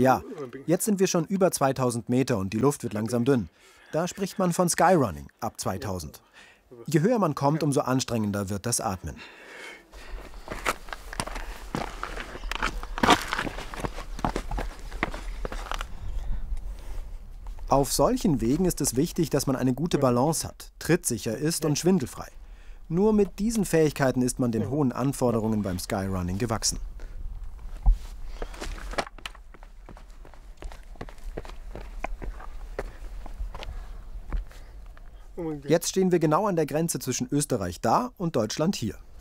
Ja, jetzt sind wir schon über 2000 Meter und die Luft wird langsam dünn. Da spricht man von Skyrunning ab 2000. Je höher man kommt, umso anstrengender wird das Atmen. Auf solchen Wegen ist es wichtig, dass man eine gute Balance hat, trittsicher ist und schwindelfrei. Nur mit diesen Fähigkeiten ist man den hohen Anforderungen beim Skyrunning gewachsen. Jetzt stehen wir genau an der Grenze zwischen Österreich da und Deutschland hier.